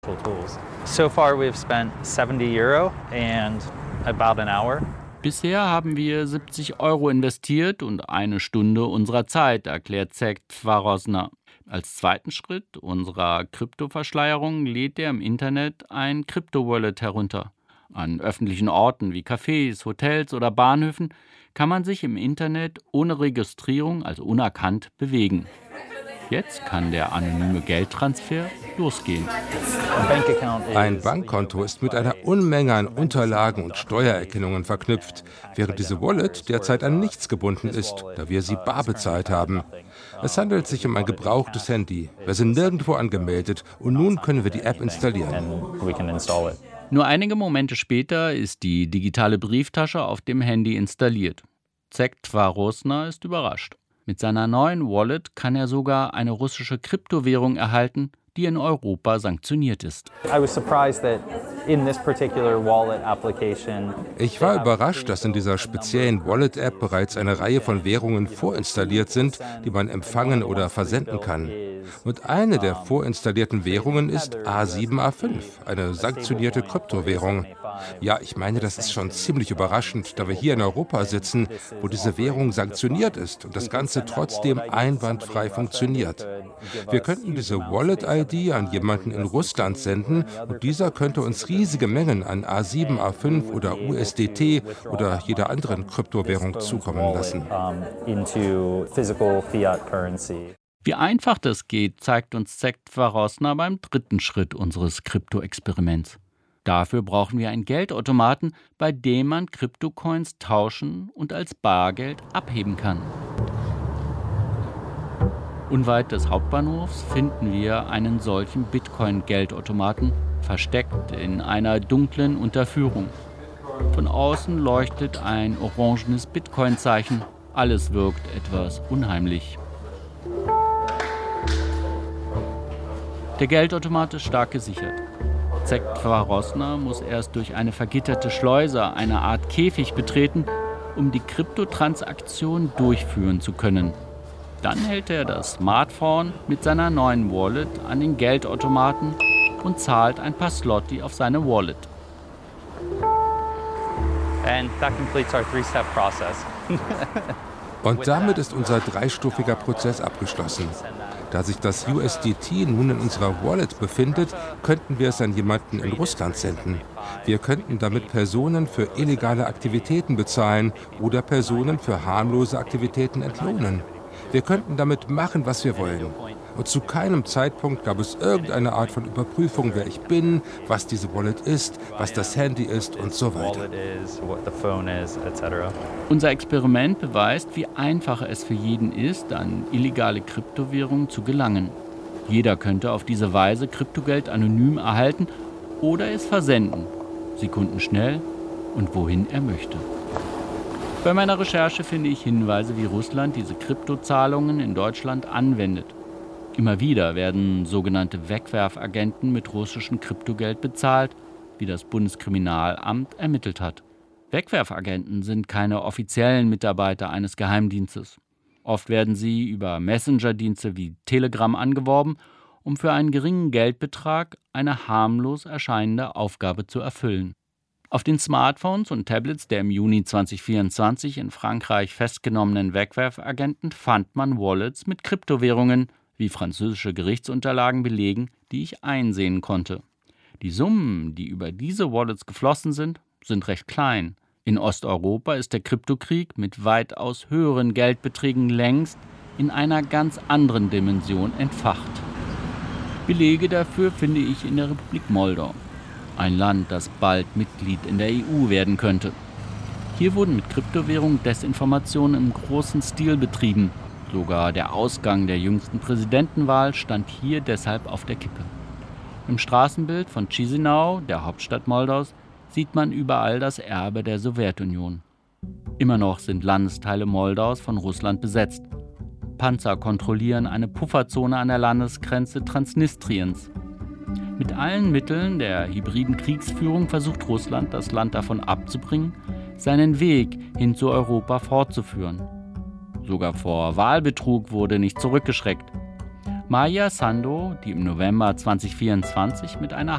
So far we've spent €70 and about an hour. Bisher haben wir 70 € investiert und eine Stunde unserer Zeit, erklärt Zec Tvarosner. Als zweiten Schritt unserer Kryptoverschleierung lädt er im Internet ein Krypto-Wallet herunter. An öffentlichen Orten wie Cafés, Hotels oder Bahnhöfen kann man sich im Internet ohne Registrierung, also unerkannt, bewegen. Jetzt kann der anonyme Geldtransfer losgehen. Ein Bankkonto ist mit einer Unmenge an Unterlagen und Steuererkennungen verknüpft, während diese Wallet derzeit an nichts gebunden ist, da wir sie bar bezahlt haben. Es handelt sich um ein gebrauchtes Handy. Wir sind nirgendwo angemeldet und nun können wir die App installieren. Nur einige Momente später ist die digitale Brieftasche auf dem Handy installiert. Zec Tvarosner ist überrascht. Mit seiner neuen Wallet kann er sogar eine russische Kryptowährung erhalten, die in Europa sanktioniert ist. Ich war überrascht, dass in dieser speziellen Wallet-App bereits eine Reihe von Währungen vorinstalliert sind, die man empfangen oder versenden kann. Und eine der vorinstallierten Währungen ist A7A5, eine sanktionierte Kryptowährung. Ja, ich meine, das ist schon ziemlich überraschend, da wir hier in Europa sitzen, wo diese Währung sanktioniert ist und das Ganze trotzdem einwandfrei funktioniert. Wir könnten diese Wallet-ID an jemanden in Russland senden und dieser könnte uns riesige Mengen an A7, A5 oder USDT oder jeder anderen Kryptowährung zukommen lassen. Wie einfach das geht, zeigt uns Zec Tvarosner beim dritten Schritt unseres Krypto-Experiments. Dafür brauchen wir einen Geldautomaten, bei dem man Kryptocoins tauschen und als Bargeld abheben kann. Unweit des Hauptbahnhofs finden wir einen solchen Bitcoin-Geldautomaten, versteckt in einer dunklen Unterführung. Von außen leuchtet ein orangenes Bitcoin-Zeichen. Alles wirkt etwas unheimlich. Der Geldautomat ist stark gesichert. Zec Tvarosner muss erst durch eine vergitterte Schleuse, eine Art Käfig, betreten, um die Kryptotransaktion durchführen zu können. Dann hält er das Smartphone mit seiner neuen Wallet an den Geldautomaten und zahlt ein paar Zloty auf seine Wallet. And that completes our three-step process. Und damit ist unser dreistufiger Prozess abgeschlossen. Da sich das USDT nun in unserer Wallet befindet, könnten wir es an jemanden in Russland senden. Wir könnten damit Personen für illegale Aktivitäten bezahlen oder Personen für harmlose Aktivitäten entlohnen. Wir könnten damit machen, was wir wollen. Und zu keinem Zeitpunkt gab es irgendeine Art von Überprüfung, wer ich bin, was diese Wallet ist, was das Handy ist und so weiter. Unser Experiment beweist, wie einfach es für jeden ist, an illegale Kryptowährungen zu gelangen. Jeder könnte auf diese Weise Kryptogeld anonym erhalten oder es versenden, sekundenschnell und wohin er möchte. Bei meiner Recherche finde ich Hinweise, wie Russland diese Kryptozahlungen in Deutschland anwendet. Immer wieder werden sogenannte Wegwerfagenten mit russischem Kryptogeld bezahlt, wie das Bundeskriminalamt ermittelt hat. Wegwerfagenten sind keine offiziellen Mitarbeiter eines Geheimdienstes. Oft werden sie über Messenger-Dienste wie Telegram angeworben, um für einen geringen Geldbetrag eine harmlos erscheinende Aufgabe zu erfüllen. Auf den Smartphones und Tablets der im Juni 2024 in Frankreich festgenommenen Wegwerfagenten fand man Wallets mit Kryptowährungen, wie französische Gerichtsunterlagen belegen, die ich einsehen konnte. Die Summen, die über diese Wallets geflossen sind recht klein. In Osteuropa ist der Kryptokrieg mit weitaus höheren Geldbeträgen längst in einer ganz anderen Dimension entfacht. Belege dafür finde ich in der Republik Moldau, ein Land, das bald Mitglied in der EU werden könnte. Hier wurden mit Kryptowährungen Desinformationen im großen Stil betrieben. Sogar der Ausgang der jüngsten Präsidentenwahl stand hier deshalb auf der Kippe. Im Straßenbild von Chisinau, der Hauptstadt Moldaus, sieht man überall das Erbe der Sowjetunion. Immer noch sind Landesteile Moldaus von Russland besetzt. Panzer kontrollieren eine Pufferzone an der Landesgrenze Transnistriens. Mit allen Mitteln der hybriden Kriegsführung versucht Russland, das Land davon abzubringen, seinen Weg hin zu Europa fortzuführen. Sogar vor Wahlbetrug wurde nicht zurückgeschreckt. Maja Sandu, die im November 2024 mit einer